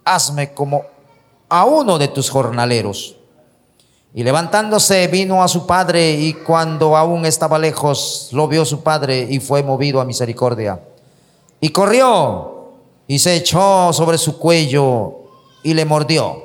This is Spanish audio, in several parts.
hazme como a uno de tus jornaleros. Y levantándose vino a su padre, y cuando aún estaba lejos, lo vio su padre y fue movido a misericordia. Y corrió y se echó sobre su cuello y le mordió.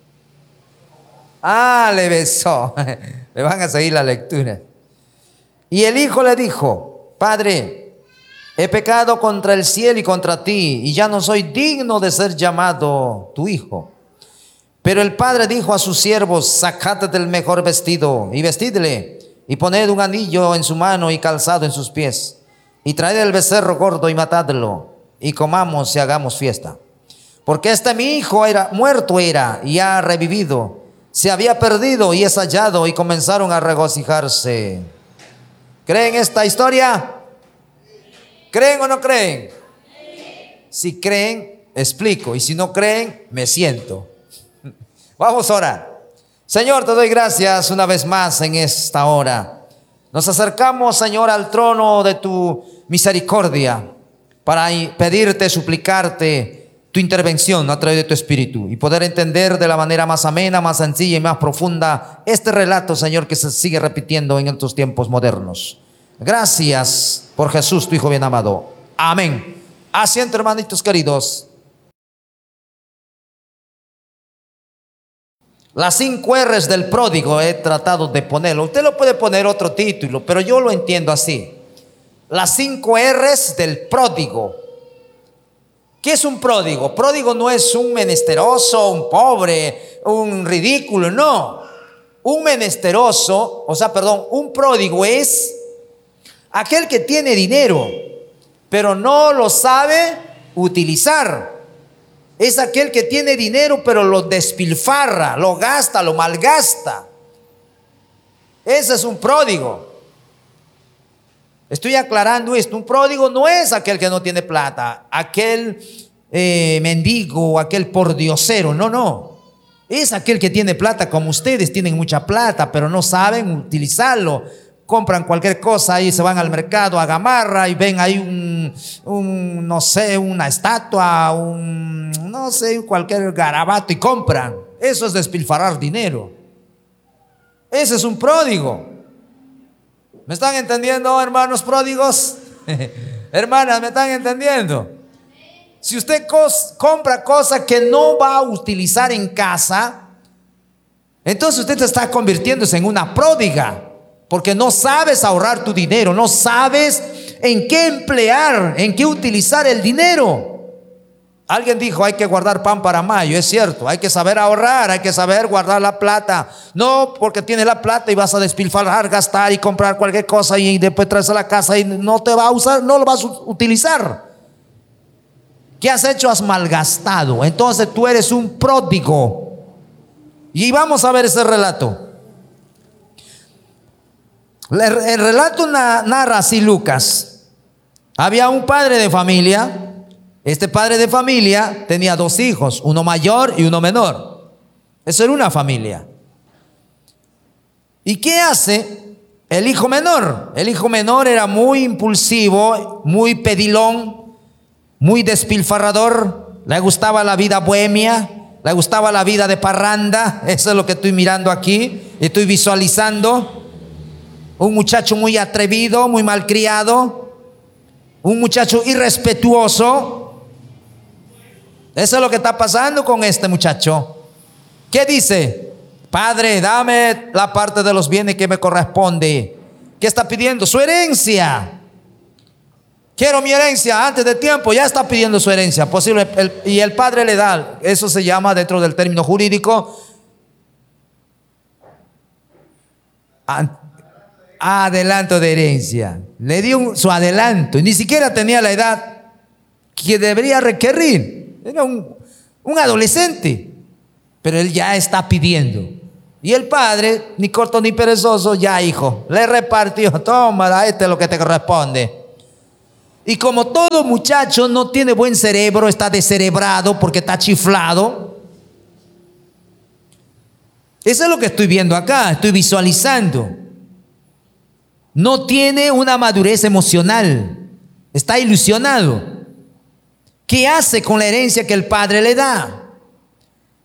Le besó. Le van a seguir la lectura. Y el hijo le dijo: Padre, he pecado contra el cielo y contra ti, y ya no soy digno de ser llamado tu hijo. Pero el padre dijo a sus siervos: Sacad el mejor vestido y vestidle, y poned un anillo en su mano y calzado en sus pies, y traed el becerro gordo y matadlo, y comamos y hagamos fiesta. Porque mi hijo muerto era y ha revivido, se había perdido y es hallado, y comenzaron a regocijarse. ¿Creen esta historia? ¿Creen o no creen? Si creen, explico, y si no creen, me siento. Vamos a orar. Señor, te doy gracias una vez más en esta hora. Nos acercamos, Señor, al trono de tu misericordia para pedirte, suplicarte tu intervención a través de tu Espíritu y poder entender de la manera más amena, más sencilla y más profunda este relato, Señor, que se sigue repitiendo en estos tiempos modernos. Gracias por Jesús, tu Hijo bien amado. Amén. Asiento, hermanitos queridos. Las 5 R's del pródigo he tratado de ponerlo. Usted lo puede poner otro título, pero yo lo entiendo así. Las 5 R's del pródigo. ¿Qué es un pródigo? Pródigo no es un menesteroso, un pobre, un ridículo, no. Un pródigo es aquel que tiene dinero, pero no lo sabe utilizar. Es aquel que tiene dinero, pero lo despilfarra, lo gasta, lo malgasta. Ese es un pródigo. Estoy aclarando esto. Un pródigo no es aquel que no tiene plata, aquel mendigo, aquel pordiosero. No. Es aquel que tiene plata, como ustedes tienen mucha plata, pero no saben utilizarlo. Compran cualquier cosa y se van al mercado a Gamarra y ven ahí una estatua, cualquier garabato y compran. Eso es despilfarrar dinero. Ese es un pródigo. ¿Me están entendiendo, hermanos pródigos? Hermanas, ¿me están entendiendo? Si usted compra cosas que no va a utilizar en casa, entonces usted está convirtiéndose en una pródiga. Porque no sabes ahorrar tu dinero, no sabes en qué emplear, en qué utilizar el dinero. Alguien dijo: hay que guardar pan para mayo. Es cierto, hay que saber ahorrar, hay que saber guardar la plata. No porque tienes la plata y vas a despilfarrar, gastar y comprar cualquier cosa y después traes a la casa y no te va a usar, no lo vas a utilizar. ¿Qué has hecho? Has malgastado. Entonces tú eres un pródigo. Y vamos a ver ese relato. El relato narra así Lucas. Había un padre de familia. Este padre de familia tenía 2 hijos, uno mayor y uno menor. Eso era una familia. ¿Y qué hace el hijo menor? El hijo menor era muy impulsivo, muy pedilón, muy despilfarrador. Le gustaba la vida bohemia, le gustaba la vida de parranda. Eso es lo que estoy mirando aquí, estoy visualizando. Un muchacho muy atrevido, muy malcriado, un muchacho irrespetuoso. Eso es lo que está pasando con este muchacho. ¿Qué dice? Padre, dame la parte de los bienes que me corresponde. ¿Qué está pidiendo? Su herencia. Quiero mi herencia antes de tiempo. Ya está pidiendo su herencia. Y el padre le da. Eso se llama, dentro del término jurídico, adelanto de herencia. Le dio su adelanto y ni siquiera tenía la edad que debería requerir. Era un adolescente, pero él ya está pidiendo. Y el padre, ni corto ni perezoso, ya hijo, le repartió: toma, este es lo que te corresponde. Y como todo muchacho no tiene buen cerebro, está descerebrado porque está chiflado. Eso es lo que estoy viendo acá, estoy visualizando. No tiene una madurez emocional, está ilusionado. ¿Qué hace con la herencia que el padre le da?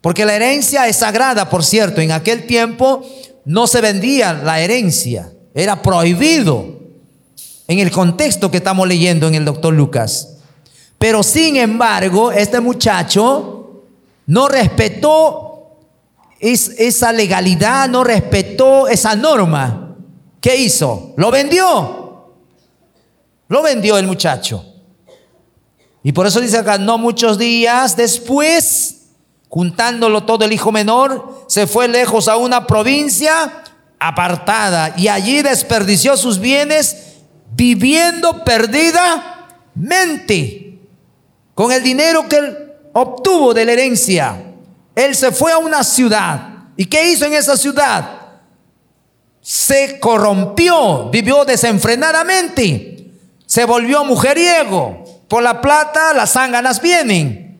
Porque la herencia es sagrada, por cierto. En aquel tiempo no se vendía la herencia. Era prohibido en el contexto que estamos leyendo en el doctor Lucas. Pero sin embargo, este muchacho no respetó esa legalidad, no respetó esa norma. ¿Qué hizo? Lo vendió. Lo vendió el muchacho. Y por eso dice acá, no muchos días después, juntándolo todo, el hijo menor se fue lejos a una provincia apartada y allí desperdició sus bienes viviendo perdidamente. Con el dinero que él obtuvo de la herencia, él se fue a una ciudad. ¿Y qué hizo en esa ciudad? Se corrompió, vivió desenfrenadamente, se volvió mujeriego. Por la plata las zánganas vienen.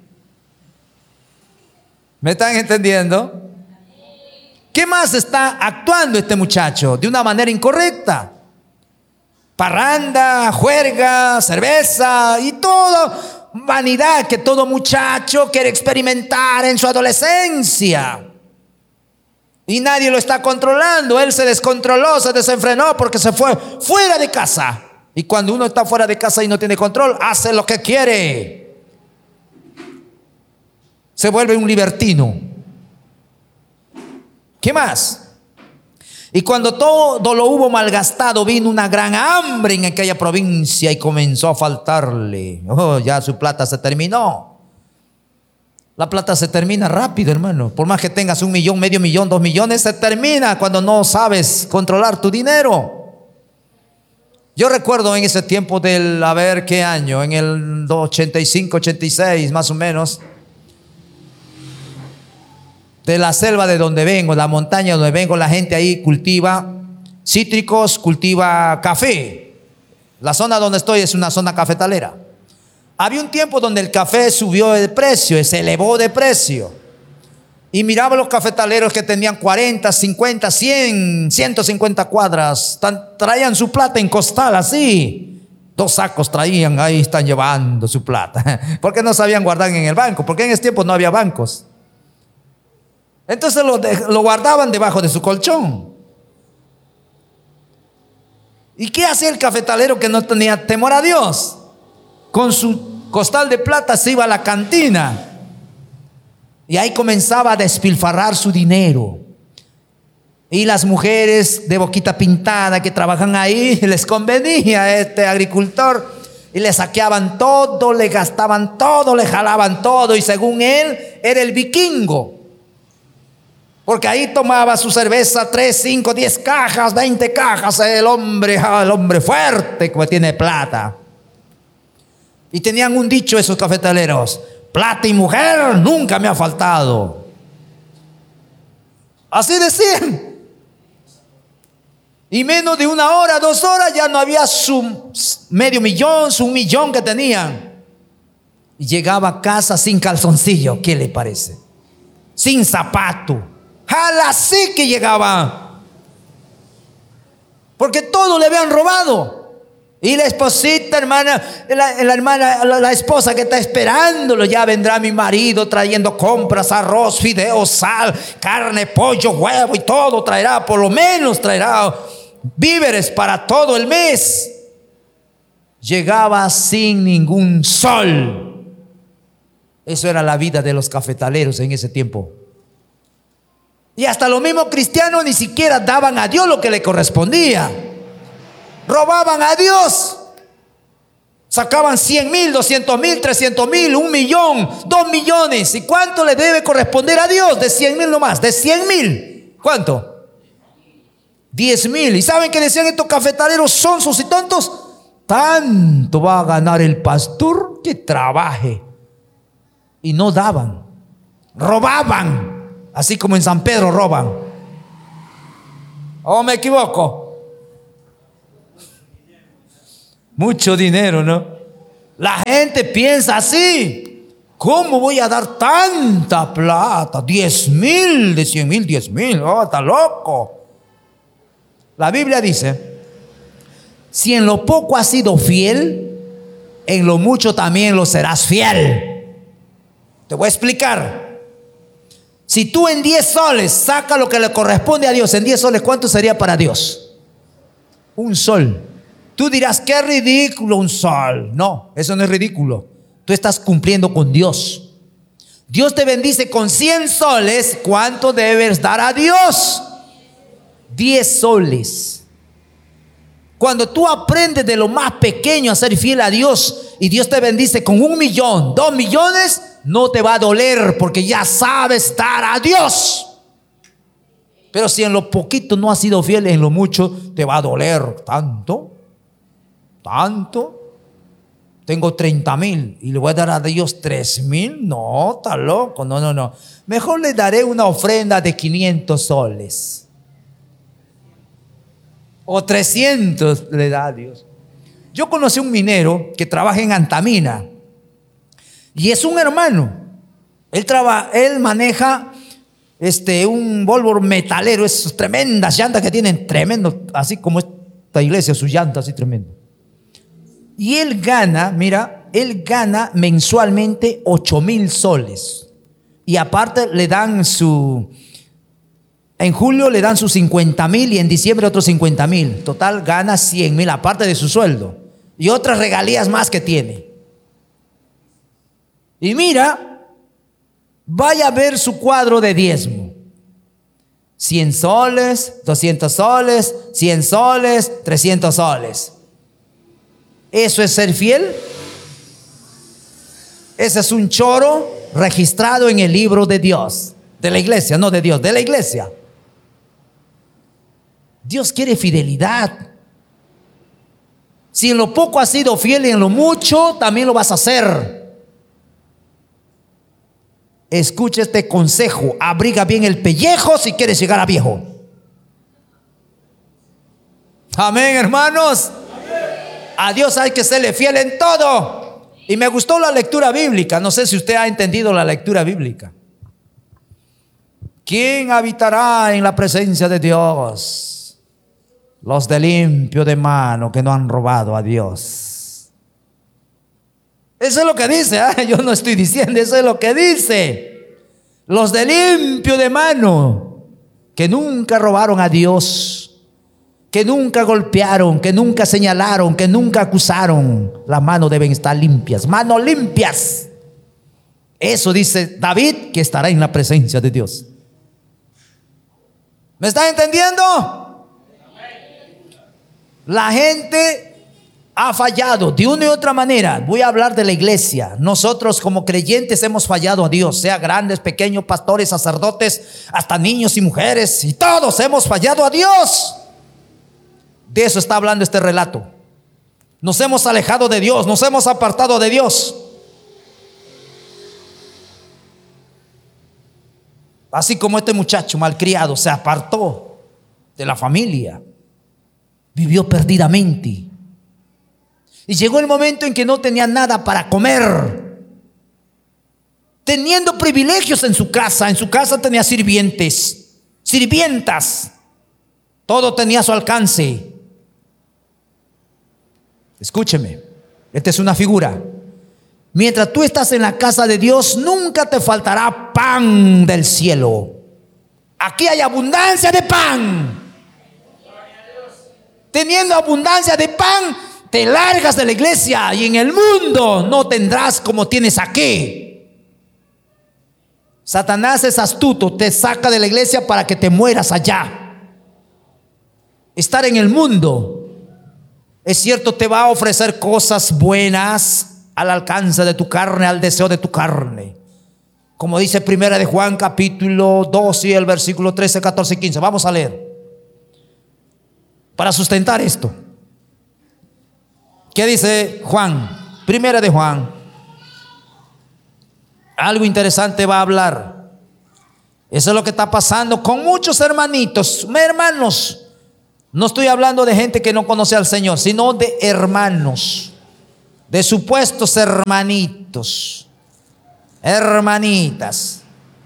¿Me están entendiendo? ¿Qué más está actuando este muchacho? De una manera incorrecta. Parranda, juerga, cerveza y todo. Vanidad que todo muchacho quiere experimentar en su adolescencia. Y nadie lo está controlando. Él se descontroló, se desenfrenó porque se fue fuera de casa. Y cuando uno está fuera de casa y no tiene control, hace lo que quiere. Se vuelve un libertino. ¿Qué más? Y cuando todo lo hubo malgastado, vino una gran hambre en aquella provincia y comenzó a faltarle. Ya su plata se terminó. La plata se termina rápido, hermano. Por más que tengas 1 millón, medio millón, 2 millones, se termina cuando no sabes controlar tu dinero. Yo recuerdo en ese tiempo del, a ver qué año, en el 85, 86 más o menos, de la selva de donde vengo, la montaña donde vengo, la gente ahí cultiva cítricos, cultiva café. La zona donde estoy es una zona cafetalera. Había un tiempo donde el café subió de precio, se elevó de precio. Y miraba los cafetaleros que tenían 40, 50, 100, 150 cuadras. Traían su plata en costal así. 2 sacos traían, ahí están llevando su plata. Porque no sabían guardar en el banco, porque en ese tiempo no había bancos. Entonces lo guardaban debajo de su colchón. ¿Y qué hacía el cafetalero que no tenía temor a Dios? Con su costal de plata se iba a la cantina. Y ahí comenzaba a despilfarrar su dinero. Y las mujeres de boquita pintada que trabajan ahí, les convenía a este agricultor. Y le saqueaban todo, le gastaban todo, le jalaban todo. Y según él, era el vikingo. Porque ahí tomaba su cerveza 3, 5, 10 cajas, 20 cajas. El hombre fuerte que tiene plata. Y tenían un dicho esos cafetaleros: plata y mujer nunca me ha faltado. Así decían. Y menos de 1 hora, 2 horas ya no había su medio millón, su 1 millón que tenían. Y llegaba a casa sin calzoncillo, ¿qué le parece? Sin zapato. Así que llegaba. Porque todo le habían robado. Y la esposita, hermana, la esposa que está esperándolo, ya vendrá mi marido trayendo compras, arroz, fideos, sal, carne, pollo, huevo y todo traerá, por lo menos traerá víveres para todo el mes. Llegaba sin ningún sol. Eso era la vida de los cafetaleros en ese tiempo. Y hasta los mismos cristianos ni siquiera daban a Dios lo que le correspondía. Robaban a Dios. Sacaban 100,000, 200,000, 300,000, 1 millón, 2 millones. ¿Y cuánto le debe corresponder a Dios? De 100,000 nomás. De 100,000. ¿Cuánto? 10,000. ¿Y saben qué decían estos cafetaleros sonsos y tontos? Tanto va a ganar el pastor que trabaje. Y no daban. Robaban. Así como en San Pedro roban. ¿O me equivoco? Mucho dinero, ¿no? La gente piensa así. ¿Cómo voy a dar tanta plata? 10,000, de 100,000, 10,000. Oh, está loco. La Biblia dice: si en lo poco has sido fiel, en lo mucho también lo serás fiel. Te voy a explicar. Si tú en 10 soles sacas lo que le corresponde a Dios, en 10 soles, ¿cuánto sería para Dios? Un sol. Tú dirás, qué ridículo un sol. No, eso no es ridículo. Tú estás cumpliendo con Dios. Dios te bendice con 100 soles. ¿Cuánto debes dar a Dios? 10 soles. Cuando tú aprendes de lo más pequeño a ser fiel a Dios y Dios te bendice con 1 millón, 2 millones, no te va a doler porque ya sabes dar a Dios. Pero si en lo poquito no has sido fiel, en lo mucho te va a doler. ¿Tanto? Tengo 30,000 y le voy a dar a Dios 3,000. No, está loco. No. Mejor le daré una ofrenda de 500 soles. O 300 le da a Dios. Yo conocí un minero que trabaja en Antamina. Y es un hermano. Él maneja un Volvo metalero. Esas tremendas llantas que tienen, tremendo. Así como esta iglesia, sus llantas así tremendo. Y él gana mensualmente 8,000 soles. Y aparte le dan en julio le dan sus 50,000 y en diciembre otros 50,000. Total gana 100,000 aparte de su sueldo. Y otras regalías más que tiene. Y mira, vaya a ver su cuadro de diezmo. 100 soles, 200 soles, 100 soles, 300 soles. ¿Eso es ser fiel? Ese es un choro registrado en el libro de Dios. De la iglesia, no de Dios, de la iglesia. Dios quiere fidelidad. Si en lo poco has sido fiel y en lo mucho también lo vas a hacer. Escucha este consejo. Abriga bien el pellejo si quieres llegar a viejo. Amén, hermanos. A Dios hay que serle fiel en todo. Y me gustó la lectura bíblica. No sé si usted ha entendido la lectura bíblica. ¿Quién habitará en la presencia de Dios? Los de limpio de mano, que no han robado a Dios. Eso es lo que dice, yo no estoy diciendo, eso es lo que dice. Los de limpio de mano, que nunca robaron a Dios, que nunca golpearon, que nunca señalaron, que nunca acusaron. Las manos deben estar limpias, manos limpias. Eso dice David, que estará en la presencia de Dios. ¿Me está entendiendo? La gente ha fallado de una y otra manera. Voy a hablar de la iglesia. Nosotros como creyentes hemos fallado a Dios, sea grandes, pequeños, pastores, sacerdotes, hasta niños y mujeres, y todos hemos fallado a Dios. De eso está hablando este relato. Nos hemos alejado de Dios, nos hemos apartado de Dios. Así como este muchacho malcriado se apartó de la familia, vivió perdidamente. Y llegó el momento en que no tenía nada para comer, teniendo privilegios en su casa. En su casa tenía sirvientes, sirvientas, todo tenía a su alcance. Escúcheme, esta es una figura. Mientras tú estás en la casa de Dios, nunca te faltará pan del cielo. Aquí hay abundancia de pan. Teniendo abundancia de pan, te largas de la iglesia y en el mundo no tendrás como tienes aquí. Satanás es astuto, te saca de la iglesia para que te mueras allá. Estar en el mundo, es cierto, te va a ofrecer cosas buenas al alcance de tu carne, al deseo de tu carne. Como dice Primera de Juan capítulo 2 y el versículo 13, 14 y 15. Vamos a leer para sustentar esto. ¿Qué dice Juan? Primera de Juan. Algo interesante va a hablar. Eso es lo que está pasando con muchos hermanitos, hermanos. No estoy hablando de gente que no conoce al Señor, sino de hermanos, de supuestos hermanitos, hermanitas.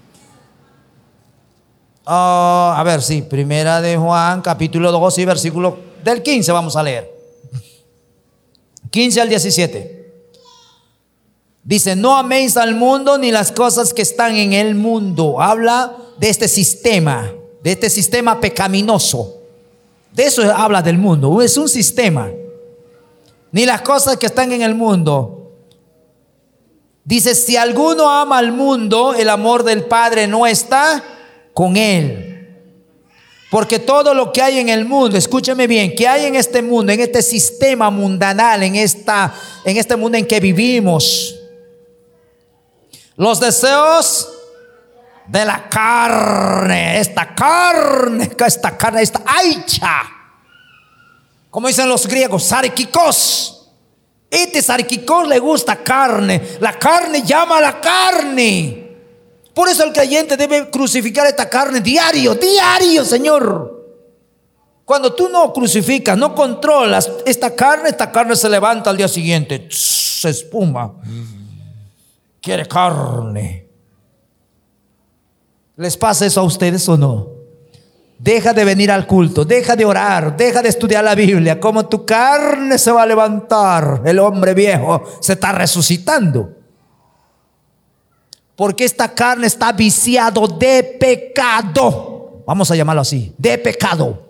A ver, sí, Primera de Juan, capítulo 2 y versículo del 15, vamos a leer. 15 al 17. Dice, no améis al mundo ni las cosas que están en el mundo. Habla de este sistema pecaminoso. De eso habla del mundo. Es un sistema. Ni las cosas que están en el mundo. Dice, si alguno ama al mundo, el amor del Padre no está con él. Porque todo lo que hay en el mundo, escúcheme bien, que hay en este mundo, en este sistema mundanal, en este mundo en que vivimos, los deseos de la carne, esta aicha, como dicen los griegos, sarkikos. Este sarkikos le gusta carne. La carne llama a la carne. Por eso el creyente debe crucificar esta carne diario, Señor. Cuando tú no crucificas, no controlas esta carne se levanta al día siguiente, se espuma. Quiere carne. ¿Les pasa eso a ustedes o no? Deja de venir al culto, deja de orar, deja de estudiar la Biblia. Como tu carne se va a levantar, el hombre viejo se está resucitando. Porque esta carne está viciado de pecado. Vamos a llamarlo así, de pecado.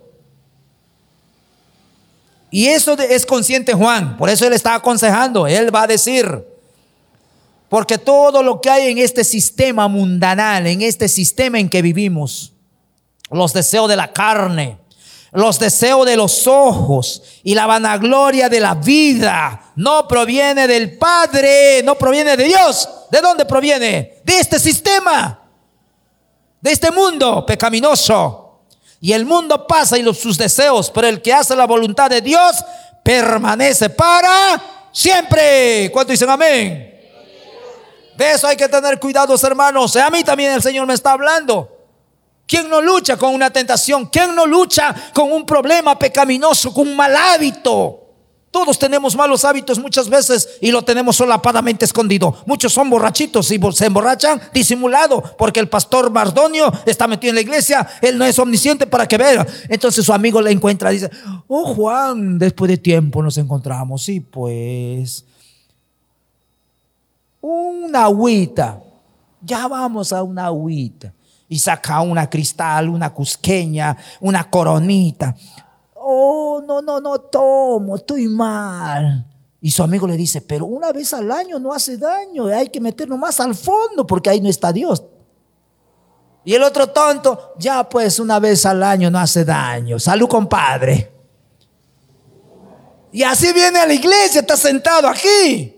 Y eso es consciente Juan. Por eso él está aconsejando. Él va a decir, porque todo lo que hay en este sistema mundanal, en este sistema en que vivimos, los deseos de la carne, los deseos de los ojos y la vanagloria de la vida, no proviene del Padre, no proviene de Dios. ¿De dónde proviene? De este sistema, de este mundo pecaminoso. Y el mundo pasa y sus deseos, pero el que hace la voluntad de Dios permanece para siempre. ¿Cuántos dicen amén? De eso hay que tener cuidados, hermanos. A mí también el Señor me está hablando. ¿Quién no lucha con una tentación? ¿Quién no lucha con un problema pecaminoso, con un mal hábito? Todos tenemos malos hábitos muchas veces y lo tenemos solapadamente escondido. Muchos son borrachitos y se emborrachan disimulado porque el pastor Mardonio está metido en la iglesia. Él no es omnisciente para que vea. Entonces su amigo le encuentra y dice, oh Juan, después de tiempo nos encontramos. Sí, pues una agüita, ya vamos a una agüita. Y saca una cristal, una cusqueña, una coronita. Oh, no tomo, estoy mal. Y su amigo le dice, pero una vez al año no hace daño, hay que meternos más al fondo porque ahí no está Dios. Y el otro tonto, ya pues una vez al año no hace daño. Salud, compadre. Y así viene a la iglesia, está sentado aquí.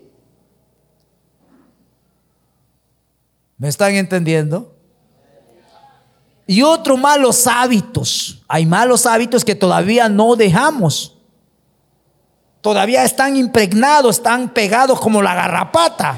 ¿Me están entendiendo? Y otros malos hábitos. Hay malos hábitos que todavía no dejamos. Todavía están impregnados, están pegados como la garrapata.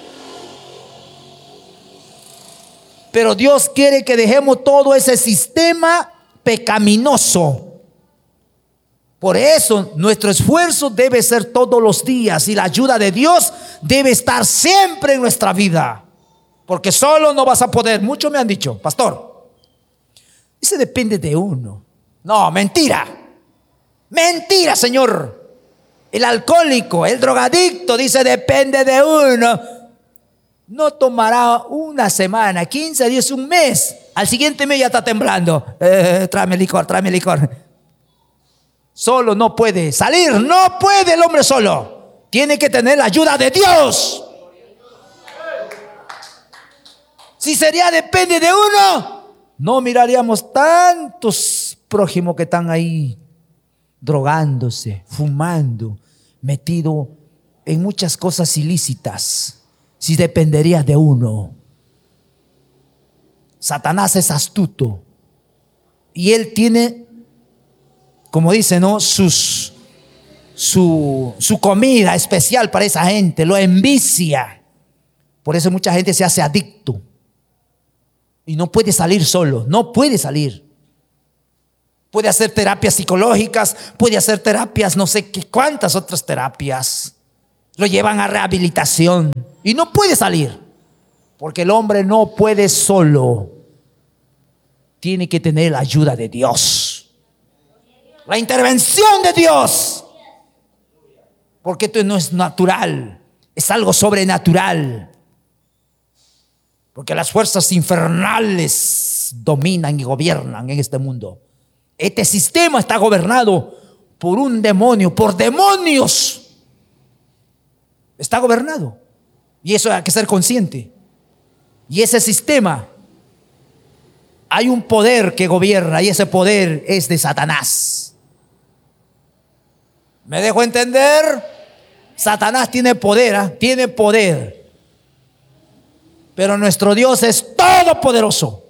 Pero Dios quiere que dejemos todo ese sistema pecaminoso. Por eso nuestro esfuerzo debe ser todos los días y la ayuda de Dios debe estar siempre en nuestra vida. Porque solo no vas a poder. Muchos me han dicho, pastor, eso depende de uno. No, mentira. Mentira, Señor. El alcohólico, el drogadicto dice depende de uno. No tomará una semana, 15 días, un mes. Al siguiente mes ya está temblando. Tráeme licor, tráeme licor. Solo no puede salir. No puede el hombre solo. Tiene que tener la ayuda de Dios. Si sería depende de uno, no miraríamos tantos prójimos que están ahí drogándose, fumando, metido en muchas cosas ilícitas. Si dependería de uno. Satanás es astuto y él tiene, como dice, ¿no? Su comida especial para esa gente, lo envicia. Por eso mucha gente se hace adicto. Y no puede salir solo, no puede salir. Puede hacer terapias psicológicas, puede hacer terapias, no sé qué cuántas otras terapias. Lo llevan a rehabilitación y no puede salir. Porque el hombre no puede solo. Tiene que tener la ayuda de Dios. La intervención de Dios. Porque esto no es natural. Es algo sobrenatural. Porque las fuerzas infernales dominan y gobiernan en este mundo. Este sistema está gobernado por un demonio, por demonios. Está gobernado. Y eso hay que ser consciente. Y ese sistema, hay un poder que gobierna y ese poder es de Satanás. ¿Me dejo entender? Satanás tiene poder, ¿eh? Tiene poder. Pero nuestro Dios es todopoderoso.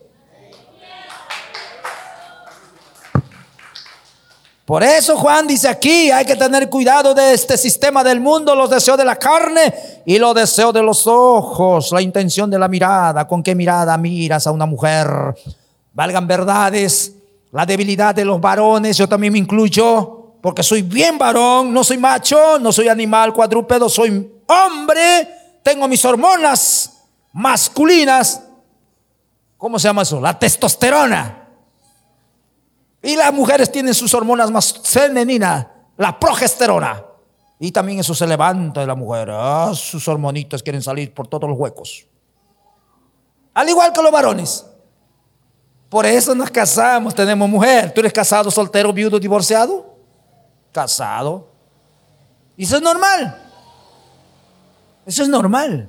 Por eso Juan dice aquí, hay que tener cuidado de este sistema del mundo, los deseos de la carne y los deseos de los ojos, la intención de la mirada, con qué mirada miras a una mujer. Valgan verdades, la debilidad de los varones, yo también me incluyo, porque soy bien varón, no soy macho, no soy animal cuadrúpedo, soy hombre, tengo mis hormonas masculinas. ¿Cómo se llama eso? La testosterona. Y las mujeres tienen sus hormonas más femeninas, la progesterona. Y también eso se levanta de la mujer. Sus hormonitas quieren salir por todos los huecos. Al igual que los varones. Por eso nos casamos, tenemos mujer. ¿Tú eres casado, soltero, viudo, divorciado? Casado. Y eso es normal. Eso es normal.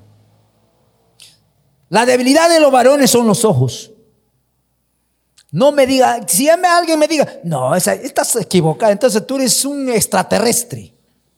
La debilidad de los varones son los ojos. No me diga, si alguien me diga, no, estás equivocado, entonces tú eres un extraterrestre.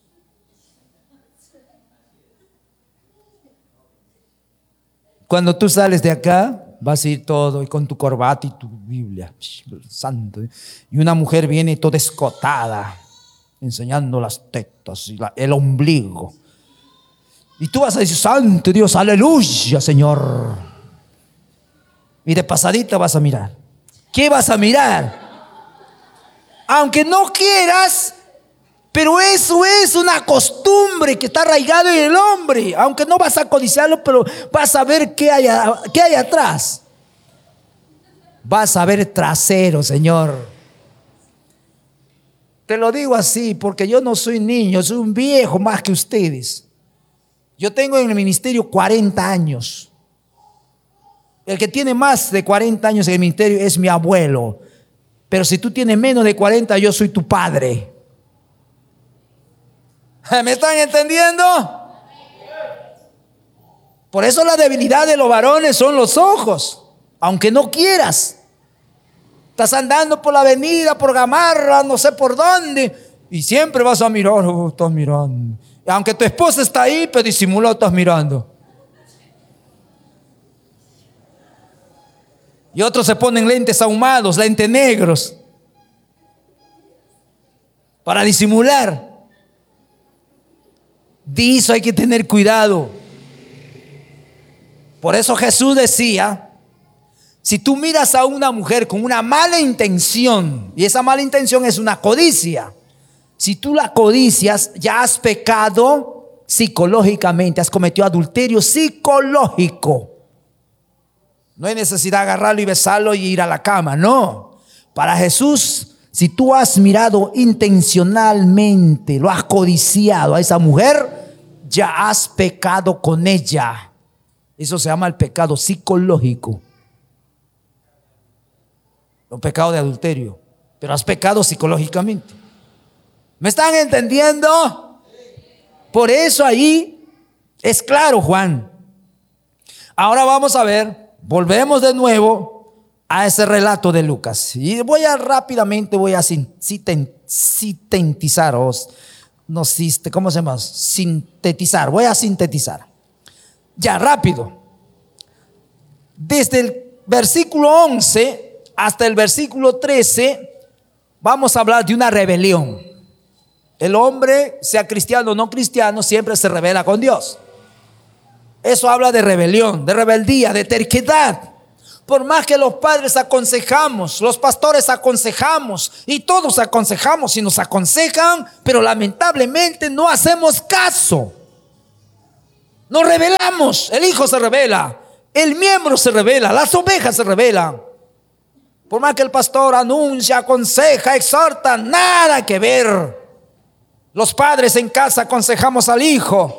Cuando tú sales de acá, vas a ir todo y con tu corbata y tu Biblia, santo. Y una mujer viene toda escotada, enseñando las tetas y el ombligo. Y tú vas a decir, santo Dios, aleluya, Señor. Y de pasadita vas a mirar. ¿Qué vas a mirar? Aunque no quieras, pero eso es una costumbre que está arraigada en el hombre. Aunque no vas a codiciarlo, pero vas a ver qué hay atrás. Vas a ver trasero, Señor. Te lo digo así porque yo no soy niño, soy un viejo más que ustedes. Yo tengo en el ministerio 40 años. El que tiene más de 40 años en el ministerio es mi abuelo. Pero si tú tienes menos de 40, yo soy tu padre. ¿Me están entendiendo? Por eso la debilidad de los varones son los ojos. Aunque no quieras. Estás andando por la avenida, por Gamarra, no sé por dónde. Y siempre vas a mirar, estás mirando. Aunque tu esposa está ahí, pero disimulado estás mirando. Y otros se ponen lentes ahumados, lentes negros, para disimular. De eso hay que tener cuidado. Por eso Jesús decía, si tú miras a una mujer con una mala intención, y esa mala intención es una codicia, si tú la codicias, ya has pecado psicológicamente, has cometido adulterio psicológico. No hay necesidad de agarrarlo y besarlo y ir a la cama, no. Para Jesús, si tú has mirado intencionalmente, lo has codiciado a esa mujer, ya has pecado con ella. Eso se llama el pecado psicológico. Un pecado de adulterio, pero has pecado psicológicamente. ¿Me están entendiendo? Por eso ahí es claro, Juan. Ahora vamos a ver. Volvemos de nuevo a ese relato de Lucas. Y rápidamente voy a sintetizar. ¿Cómo se llama? Sintetizar. Voy a sintetizar. Ya, rápido. Desde el versículo 11 hasta el versículo 13, vamos a hablar de una rebelión. El hombre, sea cristiano o no cristiano, siempre se rebela con Dios. Eso habla de rebelión, de rebeldía, de terquedad. Por más que los padres aconsejamos, los pastores aconsejamos y todos aconsejamos y nos aconsejan, pero lamentablemente no hacemos caso. Nos rebelamos, el hijo se rebela, el miembro se rebela, las ovejas se rebelan. Por más que el pastor anuncia, aconseja, exhorta, nada que ver. Los padres en casa aconsejamos al hijo.